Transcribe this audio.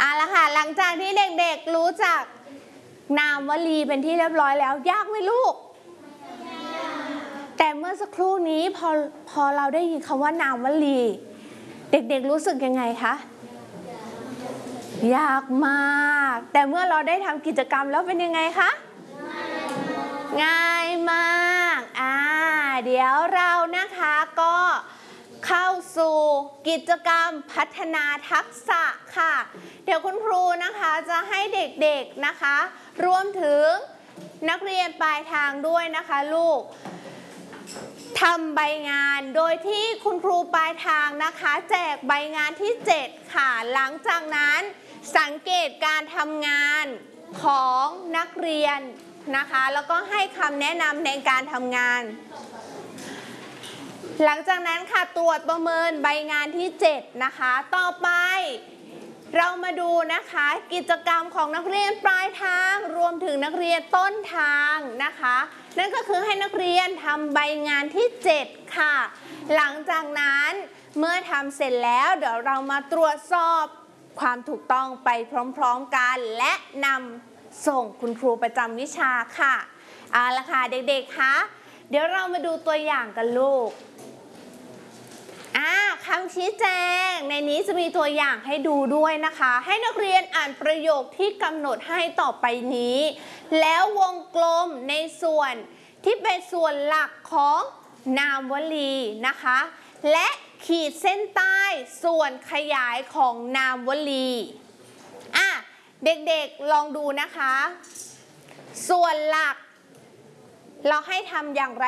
ละค่ะหลังจากที่เด็กๆรู้จักนามวลีเป็นที่เรียบร้อยแล้วยากไหมลูกแต่เมื่อสักครู่นี้พอเราได้ยินคำว่านามวลีเด็กๆรู้สึกยังไงคะยากมากแต่เมื่อเราได้ทำกิจกรรมแล้วเป็นยังไงคะง่ายมากเดี๋ยวเรานะคะก็เข้าสู่กิจกรรมพัฒนาทักษะค่ะเดี๋ยวคุณครูนะคะจะให้เด็กๆนะคะรวมถึงนักเรียนปลายทางด้วยนะคะลูกทำใบงานโดยที่คุณครูปลายทางนะคะแจกใบงานที่7ค่ะหลังจากนั้นสังเกตการทำงานของนักเรียนนะคะแล้วก็ให้คำแนะนำในการทำงานหลังจากนั้นค่ะตรวจประเมินใบงานที่7นะคะต่อไปเรามาดูนะคะกิจกรรมของนักเรียนปลายทางรวมถึงนักเรียนต้นทางนะคะนั่นก็คือให้นักเรียนทำใบงานที่7ค่ะหลังจากนั้นเมื่อทำเสร็จแล้วเดี๋ยวเรามาตรวจสอบความถูกต้องไปพร้อมๆกันและนำส่งคุณครูประจำวิชาค่ะเอาละค่ะเด็กๆคะเดี๋ยวเรามาดูตัวอย่างกันลูกคำชี้แจงในนี้จะมีตัวอย่างให้ดูด้วยนะคะให้นักเรียนอ่านประโยคที่กำหนดให้ต่อไปนี้แล้ววงกลมในส่วนที่เป็นส่วนหลักของนามวลีนะคะและขีดเส้นใต้ส่วนขยายของนามวลีเด็กๆลองดูนะคะส่วนหลักเราให้ทำอย่างไร